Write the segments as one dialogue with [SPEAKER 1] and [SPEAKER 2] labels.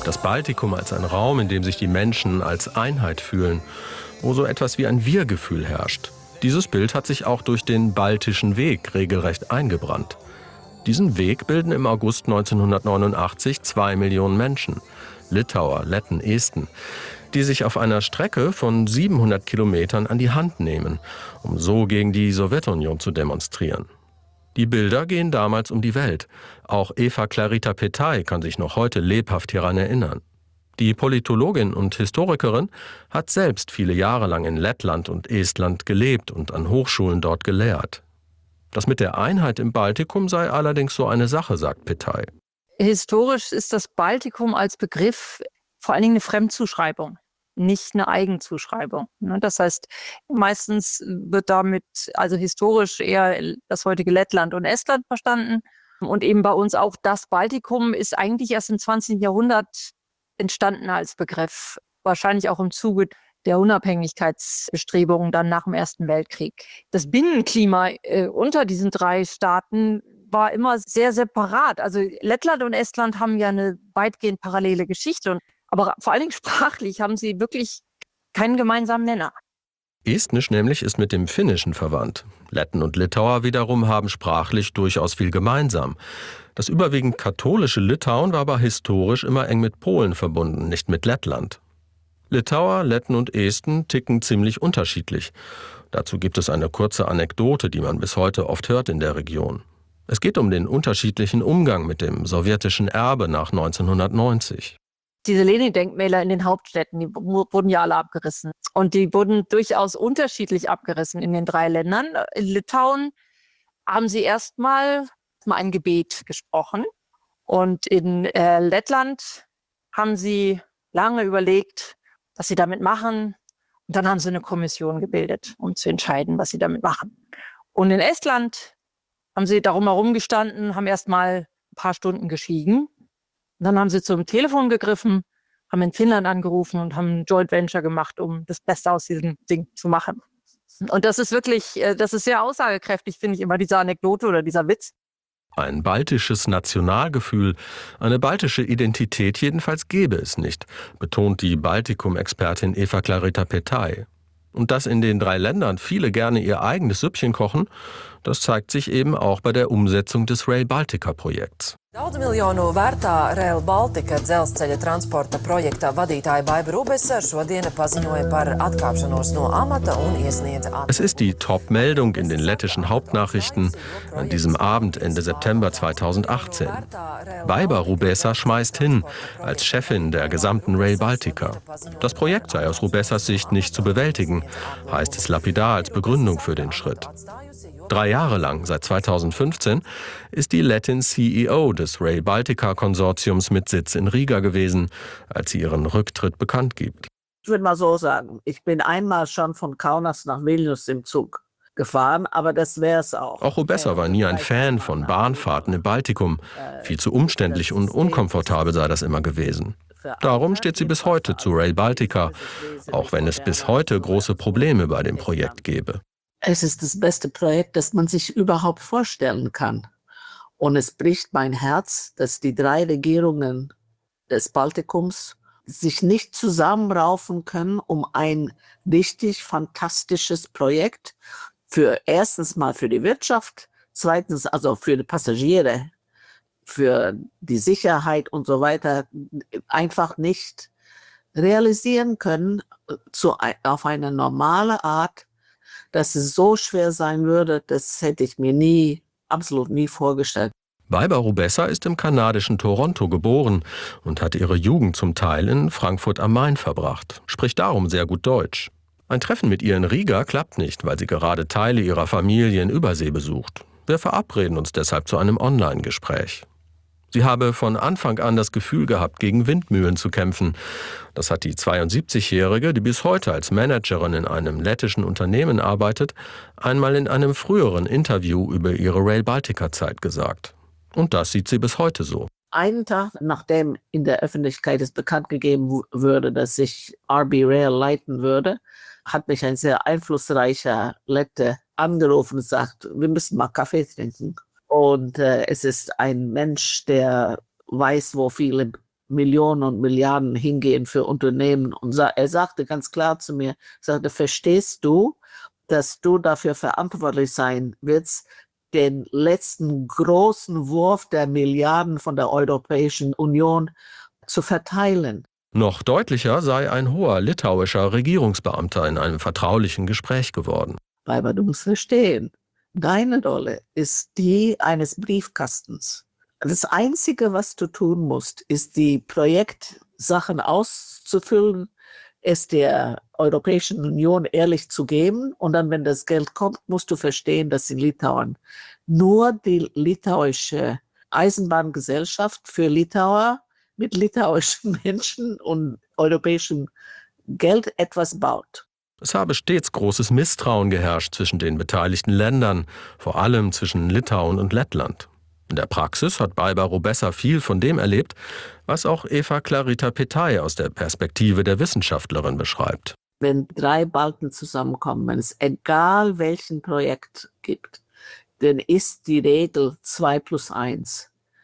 [SPEAKER 1] Das Baltikum als ein Raum, in dem sich die Menschen als Einheit fühlen, wo so etwas wie ein Wir-Gefühl herrscht. Dieses Bild hat sich auch durch den Baltischen Weg regelrecht eingebrannt. Diesen Weg bilden im August 1989 2 Millionen Menschen, Litauer, Letten, Esten, die sich auf einer Strecke von 700 Kilometern an die Hand nehmen, um so gegen die Sowjetunion zu demonstrieren. Die Bilder gehen damals um die Welt. Auch Eva Clarita Petai kann sich noch heute lebhaft hieran erinnern. Die Politologin und Historikerin hat selbst viele Jahre lang in Lettland und Estland gelebt und an Hochschulen dort gelehrt. Das mit der Einheit im Baltikum sei allerdings so eine Sache, sagt Petai.
[SPEAKER 2] Historisch ist das Baltikum als Begriff vor allen Dingen eine Fremdzuschreibung, nicht eine Eigenzuschreibung. Das heißt, meistens wird damit also historisch eher das heutige Lettland und Estland verstanden. Und eben bei uns auch das Baltikum ist eigentlich erst im 20. Jahrhundert entstanden als Begriff. Wahrscheinlich auch im Zuge der Unabhängigkeitsbestrebungen dann nach dem Ersten Weltkrieg. Das Binnenklima unter diesen 3 Staaten war immer sehr separat. Also Lettland und Estland haben ja eine weitgehend parallele Geschichte. Aber vor allen Dingen sprachlich haben sie wirklich keinen gemeinsamen Nenner.
[SPEAKER 1] Estnisch nämlich ist mit dem Finnischen verwandt. Letten und Litauer wiederum haben sprachlich durchaus viel gemeinsam. Das überwiegend katholische Litauen war aber historisch immer eng mit Polen verbunden, nicht mit Lettland. Litauer, Letten und Esten ticken ziemlich unterschiedlich. Dazu gibt es eine kurze Anekdote, die man bis heute oft hört in der Region. Es geht um den unterschiedlichen Umgang mit dem sowjetischen Erbe nach 1990.
[SPEAKER 2] Diese Lenin-Denkmäler in den Hauptstädten, die wurden ja alle abgerissen. Und die wurden durchaus unterschiedlich abgerissen in den 3 Ländern. In Litauen haben sie erstmal ein Gebet gesprochen. Und in Lettland haben sie lange überlegt, was sie damit machen. Und dann haben sie eine Kommission gebildet, um zu entscheiden, was sie damit machen. Und in Estland haben sie darum herum gestanden, haben erstmal ein paar Stunden geschwiegen. Und dann haben sie zum Telefon gegriffen, haben in Finnland angerufen und haben ein Joint Venture gemacht, um das Beste aus diesem Ding zu machen. Und das ist wirklich, das ist sehr aussagekräftig, finde ich immer, diese Anekdote oder dieser Witz.
[SPEAKER 1] Ein baltisches Nationalgefühl, eine baltische Identität jedenfalls gäbe es nicht, betont die Baltikum-Expertin Eva Clarita Petai. Und dass in den 3 Ländern viele gerne ihr eigenes Süppchen kochen, das zeigt sich eben auch bei der Umsetzung des Rail Baltica-Projekts.
[SPEAKER 3] Daudz miljonu vērtā Rail Baltica dzelzceļa transporta projekta vadītāja Baiba Rubesa šodien paziņoja par atkāpšanos no amata un iesniedza atteikuma.
[SPEAKER 1] Es ist die Top-Meldung in den lettischen Hauptnachrichten an diesem Abend Ende September 2018. Baiba Rubesa schmeißt hin als Chefin der gesamten Rail Baltica. Das Projekt sei aus Rubesas Sicht nicht zu bewältigen, heißt es lapidar als Begründung für den Schritt. 3 Jahre lang, seit 2015, ist die Lettin CEO des Rail Baltica-Konsortiums mit Sitz in Riga gewesen, als sie ihren Rücktritt bekannt gibt.
[SPEAKER 4] Ich würde mal so sagen, ich bin einmal schon von Kaunas nach Vilnius im Zug gefahren, aber das wäre es auch.
[SPEAKER 1] Auch Rubesa war nie ein Fan von Bahnfahrten im Baltikum. Viel zu umständlich und unkomfortabel sei das immer gewesen. Darum steht sie bis heute zu Rail Baltica, auch wenn es bis heute große Probleme bei dem Projekt gäbe.
[SPEAKER 4] Es ist das beste Projekt, das man sich überhaupt vorstellen kann. Und es bricht mein Herz, dass die 3 Regierungen des Baltikums sich nicht zusammenraufen können, um ein richtig fantastisches Projekt erstens mal für die Wirtschaft, zweitens also für die Passagiere, für die Sicherheit und so weiter einfach nicht realisieren können auf eine normale Art. Dass es so schwer sein würde, das hätte ich mir absolut nie vorgestellt.
[SPEAKER 1] Baiba Rubesa ist im kanadischen Toronto geboren und hat ihre Jugend zum Teil in Frankfurt am Main verbracht, spricht darum sehr gut Deutsch. Ein Treffen mit ihr in Riga klappt nicht, weil sie gerade Teile ihrer Familie in Übersee besucht. Wir verabreden uns deshalb zu einem Online-Gespräch. Sie habe von Anfang an das Gefühl gehabt, gegen Windmühlen zu kämpfen. Das hat die 72-Jährige, die bis heute als Managerin in einem lettischen Unternehmen arbeitet, einmal in einem früheren Interview über ihre Rail Baltica-Zeit gesagt. Und das sieht sie bis heute so.
[SPEAKER 4] Einen Tag, nachdem in der Öffentlichkeit es bekannt gegeben würde, dass ich RB Rail leiten würde, hat mich ein sehr einflussreicher Lette angerufen und gesagt, wir müssen mal Kaffee trinken. Und es ist ein Mensch, der weiß, wo viele Millionen und Milliarden hingehen für Unternehmen. Und er sagte ganz klar zu mir, verstehst du, dass du dafür verantwortlich sein wirst, den letzten großen Wurf der Milliarden von der Europäischen Union zu verteilen?
[SPEAKER 1] Noch deutlicher sei ein hoher litauischer Regierungsbeamter in einem vertraulichen Gespräch geworden.
[SPEAKER 4] Weil du musst verstehen, deine Rolle ist die eines Briefkastens. Das Einzige, was du tun musst, ist die Projektsachen auszufüllen, es der Europäischen Union ehrlich zu geben. Und dann, wenn das Geld kommt, musst du verstehen, dass in Litauen nur die litauische Eisenbahngesellschaft für Litauer mit litauischen Menschen und europäischem Geld etwas baut.
[SPEAKER 1] Es habe stets großes Misstrauen geherrscht zwischen den beteiligten Ländern, vor allem zwischen Litauen und Lettland. In der Praxis hat Baiba-Rubessa viel von dem erlebt, was auch Eva Clarita Petai aus der Perspektive der Wissenschaftlerin beschreibt.
[SPEAKER 4] Wenn 3 Balten zusammenkommen, wenn es egal welchen Projekt gibt, dann ist die Regel 2+1.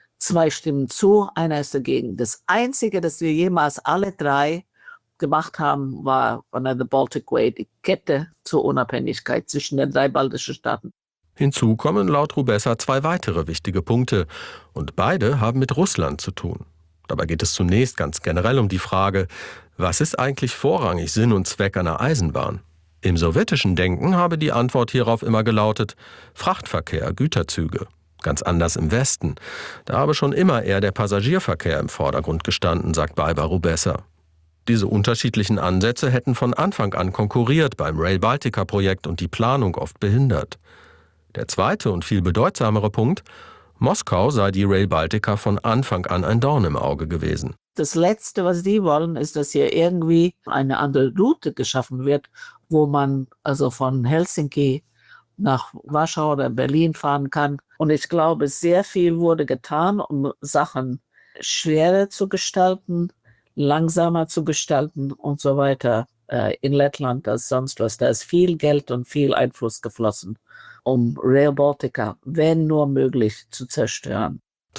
[SPEAKER 4] 2 stimmen zu, einer ist dagegen. Das Einzige, das wir jemals alle 3 gemacht haben, war von der Baltic Way, die Kette zur Unabhängigkeit zwischen den 3 baltischen Staaten.
[SPEAKER 1] Hinzu kommen laut Rubessa 2 weitere wichtige Punkte, und beide haben mit Russland zu tun. Dabei geht es zunächst ganz generell um die Frage, was ist eigentlich vorrangig Sinn und Zweck einer Eisenbahn? Im sowjetischen Denken habe die Antwort hierauf immer gelautet, Frachtverkehr, Güterzüge. Ganz anders im Westen. Da habe schon immer eher der Passagierverkehr im Vordergrund gestanden, sagt Baiba-Rubessa. Diese unterschiedlichen Ansätze hätten von Anfang an konkurriert beim Rail Baltica-Projekt und die Planung oft behindert. Der zweite und viel bedeutsamere Punkt, Moskau sei die Rail Baltica von Anfang an ein Dorn im Auge gewesen.
[SPEAKER 4] Das Letzte, was die wollen, ist, dass hier irgendwie eine andere Route geschaffen wird, wo man also von Helsinki nach Warschau oder Berlin fahren kann. Und ich glaube, sehr viel wurde getan, um Sachen schwerer zu gestalten, langsamer zu gestalten und so weiter in Lettland als sonst was. Da ist viel Geld und viel Einfluss geflossen, um Rail Baltica, wenn nur möglich, zu zerstören.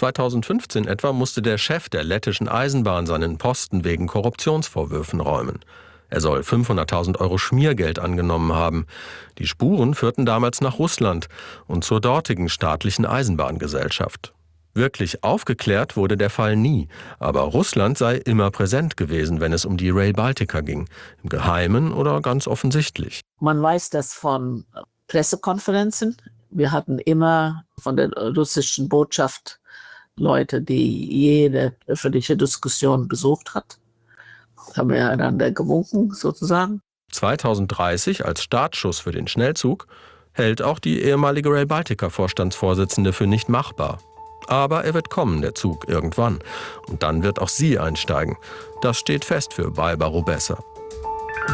[SPEAKER 1] 2015 etwa musste der Chef der lettischen Eisenbahn seinen Posten wegen Korruptionsvorwürfen räumen. Er soll 500.000 € Schmiergeld angenommen haben. Die Spuren führten damals nach Russland und zur dortigen staatlichen Eisenbahngesellschaft. Wirklich aufgeklärt wurde der Fall nie, aber Russland sei immer präsent gewesen, wenn es um die Rail Baltica ging, im Geheimen oder ganz offensichtlich.
[SPEAKER 4] Man weiß das von Pressekonferenzen. Wir hatten immer von der russischen Botschaft Leute, die jede öffentliche Diskussion besucht hat. Haben wir einander gewunken, sozusagen.
[SPEAKER 1] 2030 als Startschuss für den Schnellzug hält auch die ehemalige Rail Baltica-Vorstandsvorsitzende für nicht machbar. Aber er wird kommen, der Zug, irgendwann. Und dann wird auch sie einsteigen. Das steht fest für Baiba-Rubessa.